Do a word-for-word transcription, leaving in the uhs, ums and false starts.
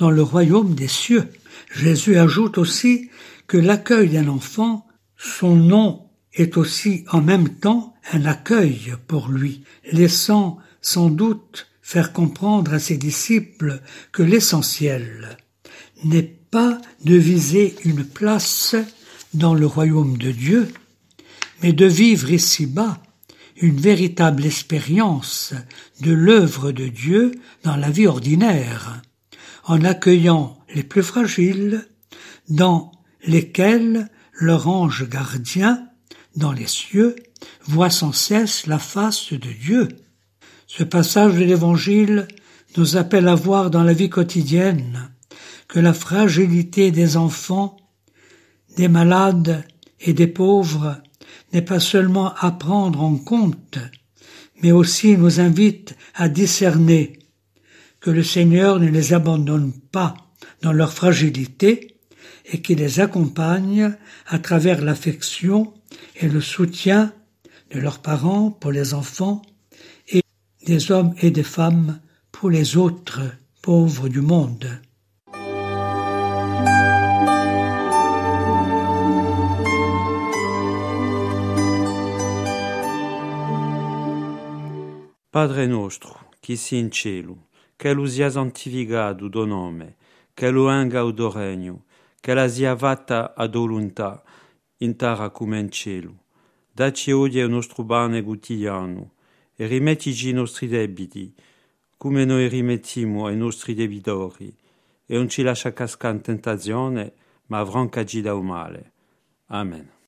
dans le royaume des cieux. Jésus ajoute aussi que l'accueil d'un enfant, son nom est aussi en même temps un accueil pour lui, laissant sans doute faire comprendre à ses disciples que l'essentiel n'est pas de viser une place dans le royaume de Dieu, mais de vivre ici-bas une véritable expérience de l'œuvre de Dieu dans la vie ordinaire, en accueillant les plus fragiles, dans lesquels leur ange gardien, dans les cieux, voit sans cesse la face de Dieu. Ce passage de l'Évangile nous appelle à voir dans la vie quotidienne que la fragilité des enfants, des malades et des pauvres n'est pas seulement à prendre en compte, mais aussi nous invite à discerner que le Seigneur ne les abandonne pas dans leur fragilité et qu'il les accompagne à travers l'affection et le soutien de leurs parents pour les enfants et des hommes et des femmes pour les autres pauvres du monde. Padre nostro, chi si in cielo, che lo sia santificato tuo nome, che lo venga il tuo regno, che la sia fatta a tua volontà, in terra come in cielo. Dacci oggi il nostro pane quotidiano e rimettici i nostri debiti, come noi rimettiamo ai nostri debitori, e non ci lascia cascare in tentazione, ma affrancaci dal male. Amen.